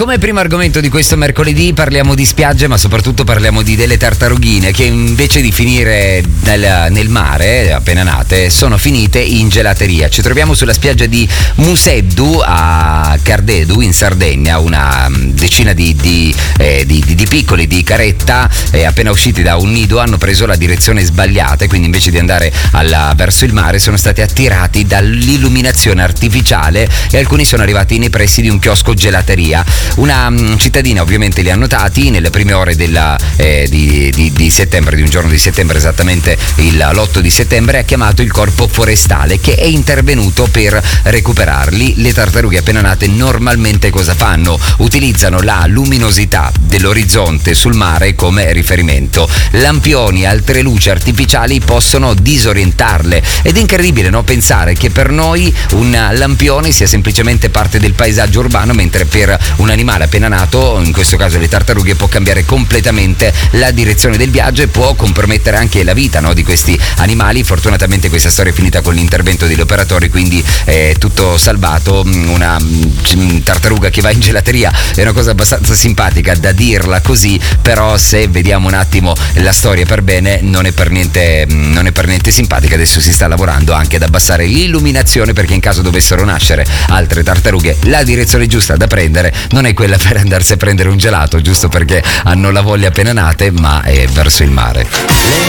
come primo argomento di questo mercoledì parliamo di spiagge, ma soprattutto parliamo di delle tartarughine che invece di finire nel mare appena nate sono finite in gelateria. Ci troviamo sulla spiaggia di Museddu a Cardedu in Sardegna, una decina di piccoli di caretta appena usciti da un nido hanno preso la direzione sbagliata e quindi invece di andare verso il mare sono stati attirati dall'illuminazione artificiale e alcuni sono arrivati nei pressi di un chiosco gelateria. Una cittadina ovviamente li ha notati nelle prime ore di settembre, di un giorno di settembre, esattamente l'8 di settembre, ha chiamato il corpo forestale che è intervenuto per recuperarli. Le tartarughe appena nate normalmente cosa fanno? Utilizzano la luminosità dell'orizzonte sul mare come riferimento. Lampioni e altre luci artificiali possono disorientarle ed è incredibile, no? Pensare che per noi un lampione sia semplicemente parte del paesaggio urbano, mentre per un animale appena nato, in questo caso le tartarughe, può cambiare completamente la direzione del viaggio e può compromettere anche la vita, no, di questi animali. Fortunatamente questa storia è finita con l'intervento degli operatori, quindi è tutto salvato. Una tartaruga che va in gelateria è una cosa abbastanza simpatica da dirla così, però se vediamo un attimo la storia per bene non è per niente simpatica. Adesso si sta lavorando anche ad abbassare l'illuminazione, perché in caso dovessero nascere altre tartarughe la direzione giusta da prendere non è quella per andarsi a prendere un gelato giusto perché hanno la voglia appena nate, ma è verso il mare.